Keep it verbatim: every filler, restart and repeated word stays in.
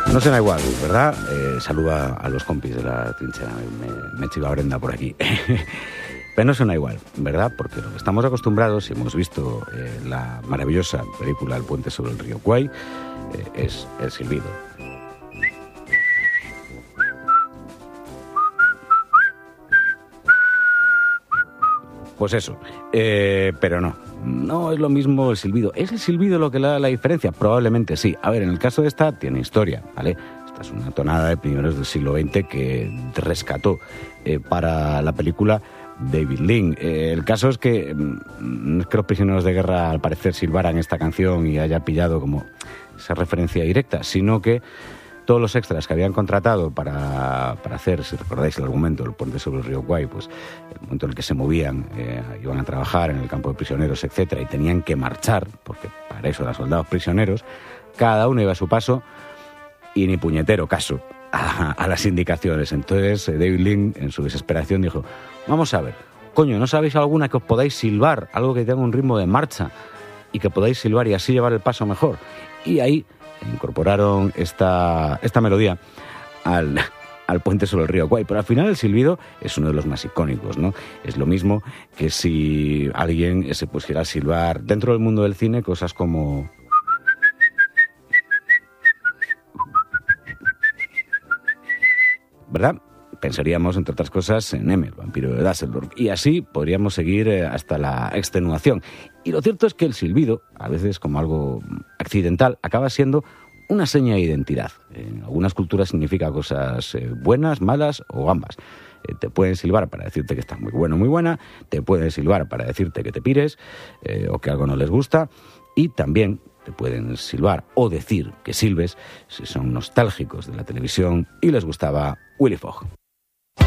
No suena igual, ¿verdad? Eh, saluda a los compis de la trinchera, me, me chiva Brenda por aquí. Pero no suena igual, ¿verdad? Porque lo que estamos acostumbrados, y hemos visto eh, la maravillosa película El puente sobre el río Kwai, eh, es el silbido. Pues eso, eh, pero no, no es lo mismo el silbido. ¿Es el silbido lo que le da la diferencia? Probablemente sí. A ver, en el caso de esta tiene historia, ¿vale? Esta es una tonada de primeros del siglo veinte que rescató eh, para la película David Lean. Eh, el caso es que no es que los prisioneros de guerra al parecer silbaran esta canción y haya pillado como esa referencia directa, sino que todos los extras que habían contratado para, para hacer, si recordáis el argumento del puente sobre el río Kwai, pues el momento en el que se movían, eh, iban a trabajar en el campo de prisioneros, etcétera, y tenían que marchar, porque para eso eran soldados prisioneros, cada uno iba a su paso y ni puñetero caso a, a las indicaciones. Entonces David Lean, en su desesperación, dijo: vamos a ver, coño, ¿no sabéis alguna que os podáis silbar, algo que tenga un ritmo de marcha y que podáis silbar y así llevar el paso mejor? Y ahí incorporaron esta, esta melodía al, al puente sobre el río Kwai. Pero al final el silbido es uno de los más icónicos, ¿no? Es lo mismo que si alguien se pusiera a silbar dentro del mundo del cine cosas como... ¿verdad? Pensaríamos, entre otras cosas, en M, el vampiro de Düsseldorf. Y así podríamos seguir hasta la extenuación. Y lo cierto es que el silbido, a veces como algo accidental, acaba siendo una seña de identidad. En algunas culturas significa cosas eh, buenas, malas o ambas. Eh, te pueden silbar para decirte que estás muy bueno, muy buena. Te pueden silbar para decirte que te pires eh, o que algo no les gusta. Y también te pueden silbar o decir que silbes si son nostálgicos de la televisión y les gustaba Willy Fogg.